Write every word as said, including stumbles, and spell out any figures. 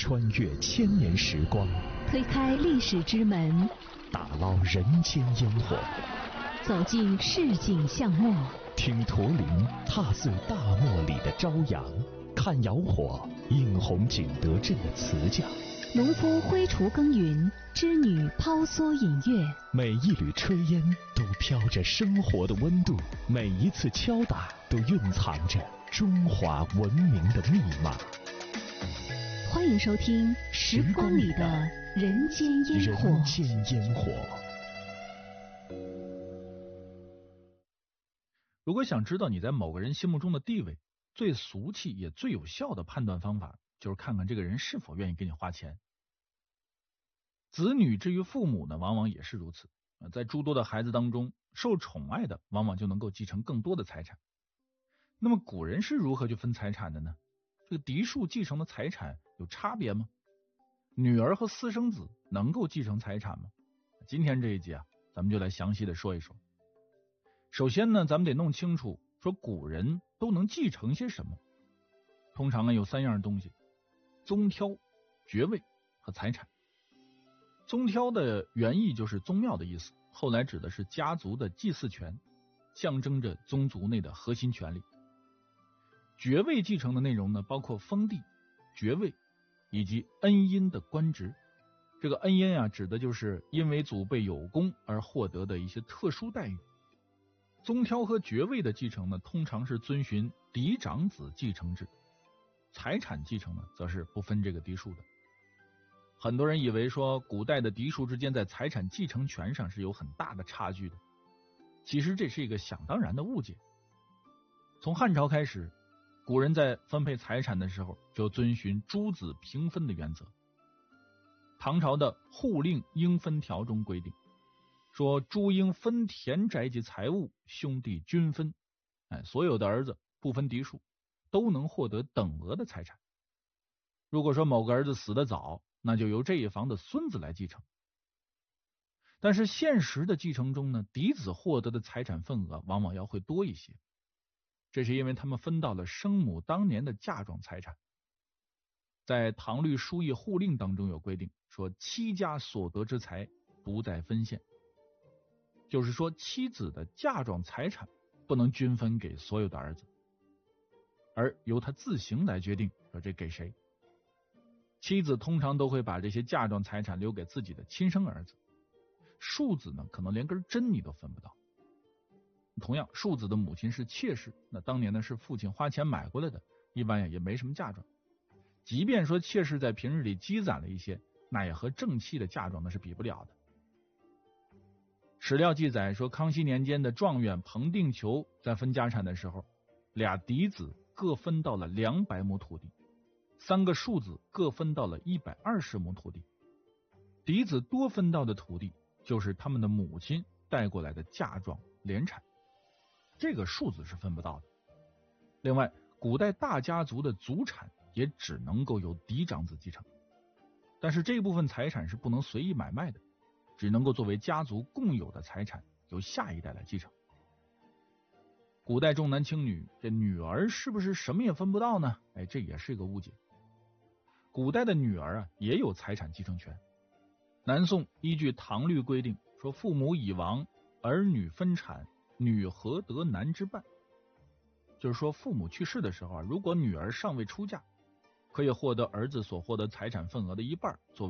穿越千年时光， 推开历史之门， 打捞人间烟火， 走进市井巷陌， 听驼铃踏碎大漠里的朝阳，看窑火映红景德镇的瓷匠， 农夫挥锄耕耘，织女抛梭饮月。 每一缕炊烟都飘着生活的温度，每一次敲打都蕴藏着中华文明的密码。 欢迎收听《时光里的人间烟火》。 人间烟火。 如果想知道你在某个人心目中的地位，最俗气也最有效的判断方法，就是看看这个人是否愿意给你花钱。子女至于父母呢，往往也是如此。在诸多的孩子当中，受宠爱的往往就能够继承更多的财产。那么古人是如何去分财产的呢？这个嫡庶继承的财产有差别吗？女儿和私生子能够继承财产吗？今天这一集啊，咱们就来详细的说一说。首先呢，咱们得弄清楚说古人都能继承些什么。通常呢有三样东西：宗挑、爵位和财产。宗挑的原意就是宗庙的意思，后来指的是家族的祭祀权，象征着宗族内的核心权力。爵位继承的内容呢，包括封地、爵位以及恩荫的官职。这个恩荫啊，指的就是因为祖辈有功而获得的一些特殊待遇。宗挑和爵位的继承呢，通常是遵循嫡长子继承制，财产继承呢，则是不分这个嫡庶的。很多人以为说古代的嫡庶之间在财产继承权上是有很大的差距的，其实这是一个想当然的误解。从汉朝开始，古人在分配财产的时候就遵循诸子平分的原则。唐朝的户令应分条中规定说，诸应分田宅及财物，兄弟均分。哎，所有的儿子不分嫡庶，都能获得等额的财产。如果说某个儿子死得早，那就由这一房的孙子来继承。但是现实的继承中呢，嫡子获得的财产份额往往要会多一些，这是因为他们分到了生母当年的嫁妆财产。在唐律书议户令当中有规定说，妻家所得之财不再分献，就是说妻子的嫁妆财产不能均分给所有的儿子，而由他自行来决定说这给谁。妻子通常都会把这些嫁妆财产留给自己的亲生儿子，庶子呢可能连根针你都分不到。同样，庶子的母亲是妾室，那当年呢是父亲花钱买过来的，一般呀也没什么嫁妆。即便说妾室在平日里积攒了一些，那也和正妻的嫁妆呢是比不了的。史料记载说，康熙年间的状元彭定求在分家产的时候，俩嫡子各分到了两百亩土地，三个庶子各分到了一百二十亩土地。嫡子多分到的土地就是他们的母亲带过来的嫁妆连产，这个庶子是分不到的。另外，古代大家族的族产也只能够由嫡长子继承，但是这部分财产是不能随意买卖的，只能够作为家族共有的财产由下一代来继承。古代重男轻女，这女儿是不是什么也分不到呢？哎，这也是一个误解。古代的女儿啊也有财产继承权。南宋依据唐律规定说，父母已亡，儿女分产，女何得男之半。就是说父母去世的时候啊，如果女儿尚未出嫁，可以获得儿子所获得财产份额的一半作为